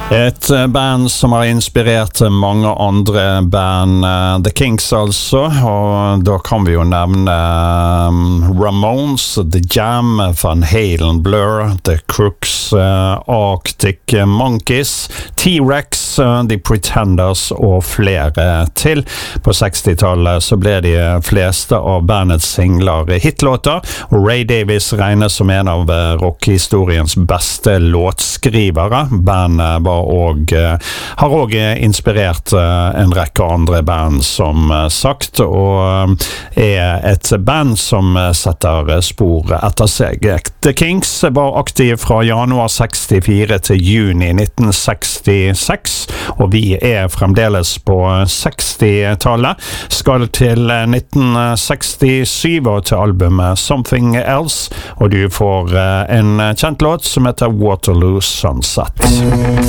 Et band som har inspirert mange andre band, The Kinks altså, og da kan vi jo nevne Ramones, The Jam, Van Halen, Blur, The Crooks, Arctic Monkeys, T-Rex, The Pretenders og flere til. På 60-tallet så ble de fleste av bandets singler hitlåter, og Ray Davies regnes som en av rockhistoriens beste låtskrivere. Bandet har også inspirert en rekke andre band som sagt, og et band som setter spor etter seg. The Kinks var aktiv fra januar 64 til juni 1966, og vi fremdeles på 60-tallet. Skal til 1967 og til albumet Something Else, og du får en kjent låt som heter Waterloo Sunset.